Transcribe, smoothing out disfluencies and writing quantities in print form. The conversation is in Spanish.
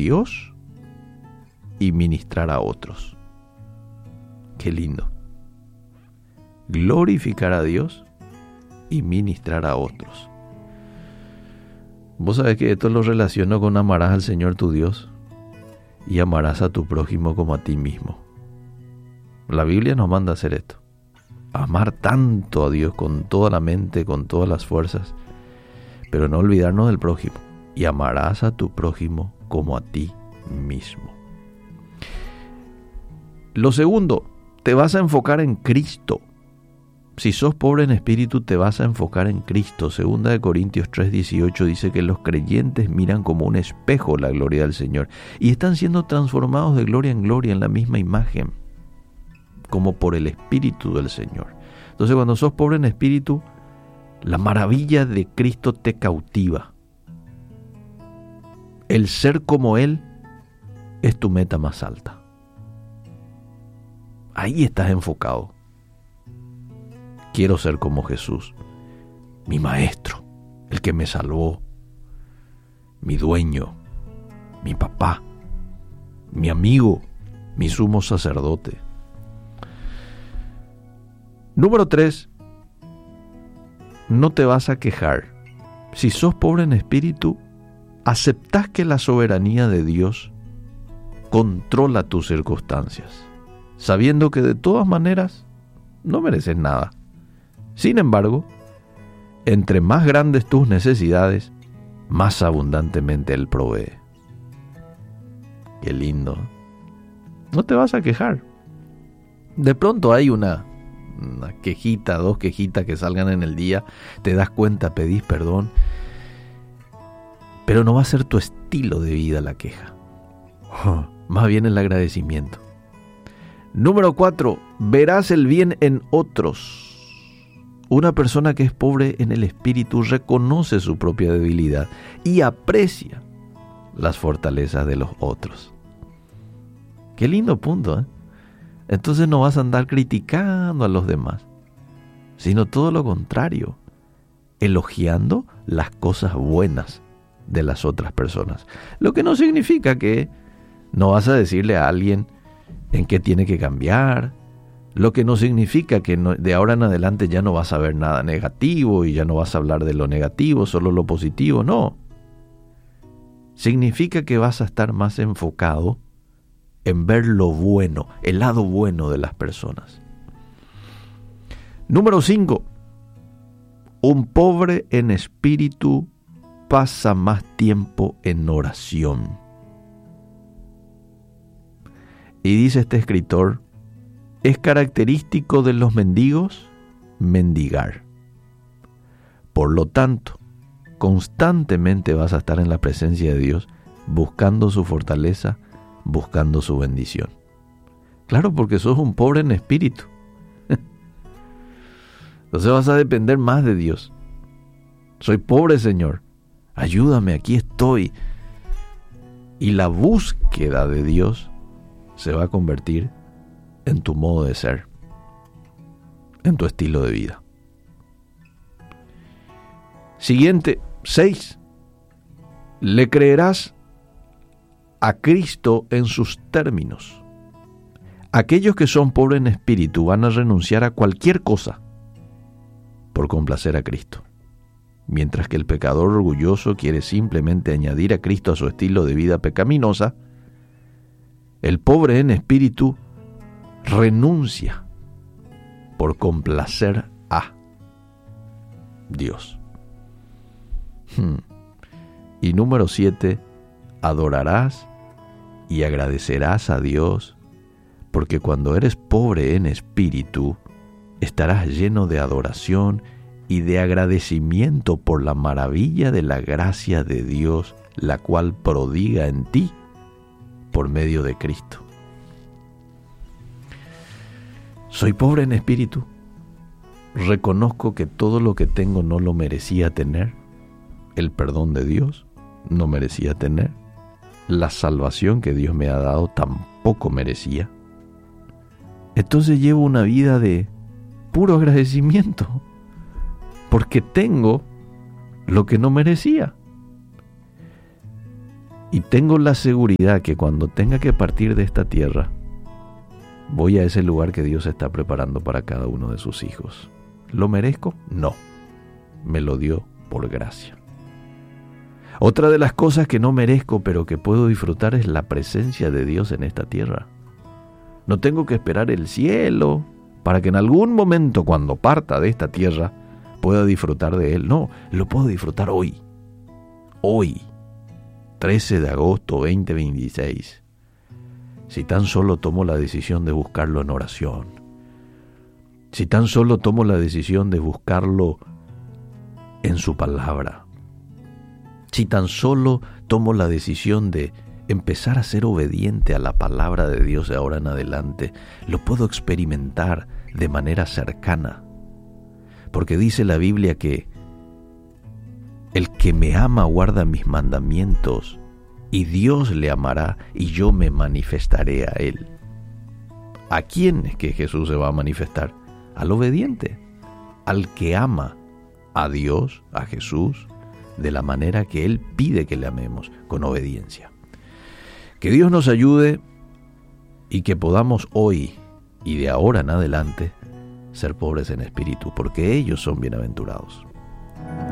Dios y ministrar a otros. Qué lindo. Glorificar a Dios y ministrar a otros. Vos sabés que esto lo relaciono con amarás al Señor tu Dios y amarás a tu prójimo como a ti mismo. La Biblia nos manda a hacer esto. Amar tanto a Dios con toda la mente, con todas las fuerzas, pero no olvidarnos del prójimo. Y amarás a tu prójimo como a ti mismo. Lo segundo, te vas a enfocar en Cristo. Si sos pobre en espíritu, te vas a enfocar en Cristo. 2 Corintios 3:18 dice que los creyentes miran como un espejo la gloria del Señor y están siendo transformados de gloria en gloria en la misma imagen, como por el Espíritu del Señor. Entonces, cuando sos pobre en espíritu, la maravilla de Cristo te cautiva. El ser como Él es tu meta más alta. Ahí estás enfocado. Quiero ser como Jesús, mi maestro, el que me salvó, mi dueño, mi papá, mi amigo, mi sumo sacerdote. Número 3, no te vas a quejar. Si sos pobre en espíritu, aceptás que la soberanía de Dios controla tus circunstancias, sabiendo que de todas maneras no mereces nada. Sin embargo, entre más grandes tus necesidades, más abundantemente Él provee. Qué lindo. No te vas a quejar. De pronto hay una quejita, 2 quejitas que salgan en el día, te das cuenta, pedís perdón, pero no va a ser tu estilo de vida la queja. Más bien el agradecimiento. Número 4, verás el bien en otros. Una persona que es pobre en el espíritu reconoce su propia debilidad y aprecia las fortalezas de los otros. Qué lindo punto, ¿eh? Entonces no vas a andar criticando a los demás, sino todo lo contrario, elogiando las cosas buenas de las otras personas. Lo que no significa que no vas a decirle a alguien en qué tiene que cambiar. Lo que no significa que de ahora en adelante ya no vas a ver nada negativo y ya no vas a hablar de lo negativo, solo lo positivo. No. Significa que vas a estar más enfocado en ver lo bueno, el lado bueno de las personas. Número 5. Un pobre en espíritu pasa más tiempo en oración. Y dice este escritor, es característico de los mendigos mendigar. Por lo tanto, constantemente vas a estar en la presencia de Dios, buscando su fortaleza, buscando su bendición. Claro, porque sos un pobre en espíritu. Entonces vas a depender más de Dios. Soy pobre, Señor. Ayúdame, aquí estoy. Y la búsqueda de Dios se va a convertir en tu modo de ser, en tu estilo de vida. Siguiente, 6. Le creerás a Cristo en sus términos. Aquellos que son pobres en espíritu van a renunciar a cualquier cosa por complacer a Cristo, mientras que el pecador orgulloso quiere simplemente añadir a Cristo a su estilo de vida pecaminosa. El pobre en espíritu renuncia por complacer a Dios. Y número 7, adorarás y agradecerás a Dios, porque cuando eres pobre en espíritu, estarás lleno de adoración y de agradecimiento por la maravilla de la gracia de Dios, la cual prodiga en ti por medio de Cristo. Soy pobre en espíritu. Reconozco que todo lo que tengo no lo merecía tener. El perdón de Dios no merecía tener. La salvación que Dios me ha dado tampoco merecía. Entonces llevo una vida de puro agradecimiento, porque tengo lo que no merecía. Y tengo la seguridad que cuando tenga que partir de esta tierra, voy a ese lugar que Dios está preparando para cada uno de sus hijos. ¿Lo merezco? No. Me lo dio por gracia. Otra de las cosas que no merezco, pero que puedo disfrutar, es la presencia de Dios en esta tierra. No tengo que esperar el cielo para que en algún momento, cuando parta de esta tierra, pueda disfrutar de Él. No, lo puedo disfrutar hoy. Hoy, 13 de agosto 2026. Si tan solo tomo la decisión de buscarlo en oración. Si tan solo tomo la decisión de buscarlo en su palabra. Si tan solo tomo la decisión de empezar a ser obediente a la palabra de Dios de ahora en adelante, lo puedo experimentar de manera cercana. Porque dice la Biblia que el que me ama guarda mis mandamientos, y Dios le amará, y yo me manifestaré a él. ¿A quién es que Jesús se va a manifestar? Al obediente, al que ama a Dios, a Jesús, de la manera que Él pide que le amemos, con obediencia. Que Dios nos ayude y que podamos hoy y de ahora en adelante ser pobres en espíritu, porque ellos son bienaventurados.